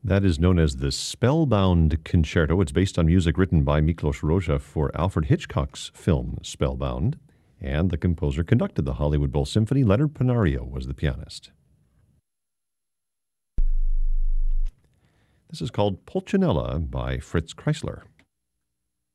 That is known as the Spellbound Concerto. It's based on music written by Miklos Rozsa for Alfred Hitchcock's film Spellbound, and the composer conducted the Hollywood Bowl Symphony. Leonard Panario was the pianist. This is called Pulcinella by Fritz Kreisler.